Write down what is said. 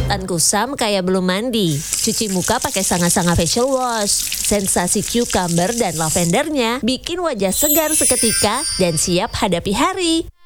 kelihatan kusam kayak belum mandi. Cuci muka pakai Sanga-Sanga Facial Wash. Sensasi cucumber dan lavendernya bikin wajah segar seketika dan siap hadapi hari.